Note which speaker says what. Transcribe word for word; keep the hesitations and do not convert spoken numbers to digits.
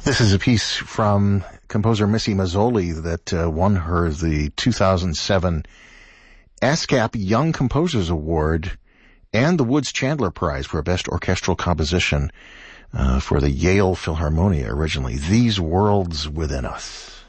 Speaker 1: This is a piece from composer Missy Mazzoli that uh, won her the two thousand seven ASCAP Young Composers Award and the Woods Chandler Prize for Best Orchestral Composition uh, for the Yale Philharmonia originally. These Worlds Within Us.